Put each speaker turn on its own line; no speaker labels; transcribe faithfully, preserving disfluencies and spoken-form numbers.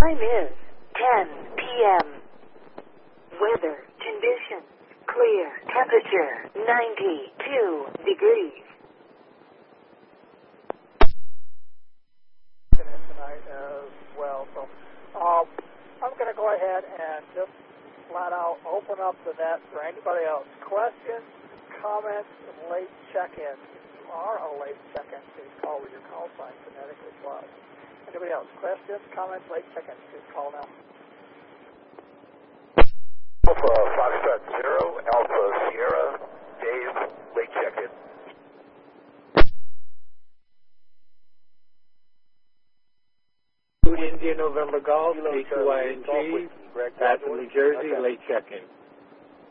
Time is ten p m Weather conditions clear. Temperature ninety-two degrees.
Tonight as well. So um, I'm going to go ahead and just flat out open up the net for anybody else. Questions, comments, and late check-ins. If you are a late check-in, please call with your call sign phonetically plus. Anybody else? Questions, comments, late check-ins? Please call now.
Alpha Foxtrot Zero, Alpha Sierra, Dave, late check-in.
India November Golf, K two I N G, Baton, New Jersey, late check-in.